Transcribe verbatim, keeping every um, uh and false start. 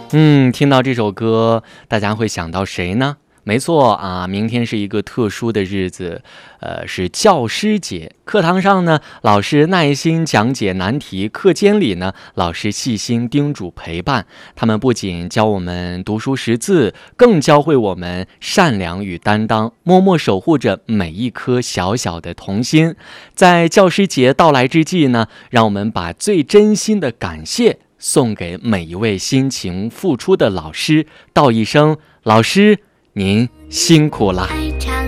嗯，听到这首歌，大家会想到谁呢？没错啊，明天是一个特殊的日子，呃，是教师节。课堂上呢，老师耐心讲解难题；课间里呢，老师细心叮嘱陪伴。他们不仅教我们读书识字，更教会我们善良与担当，默默守护着每一颗小小的童心。在教师节到来之际呢，让我们把最真心的感谢送给每一位辛勤付出的老师，道一声：老师，您辛苦了。